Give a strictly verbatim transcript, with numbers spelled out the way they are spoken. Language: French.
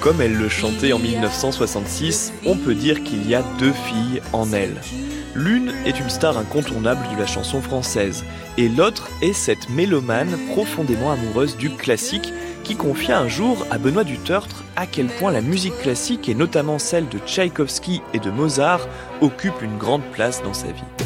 comme elle le chantait en dix-neuf cent soixante-six, on peut dire qu'il y a deux filles en elle. L'une est une star incontournable de la chanson française, et l'autre est cette mélomane profondément amoureuse du classique qui confia un jour à Benoît Dutertre à quel point la musique classique, et notamment celle de Tchaïkovski et de Mozart, occupe une grande place dans sa vie.